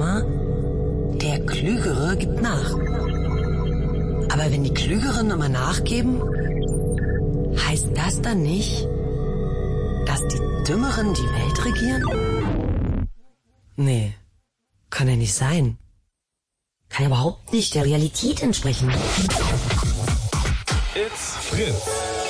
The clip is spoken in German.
immer, der Klügere gibt nach. Aber wenn die Klügeren immer nachgeben, heißt das dann nicht, dass die Dümmeren die Welt regieren? Nee, kann ja nicht sein. Kann überhaupt nicht der Realität entsprechen. It's Fritz.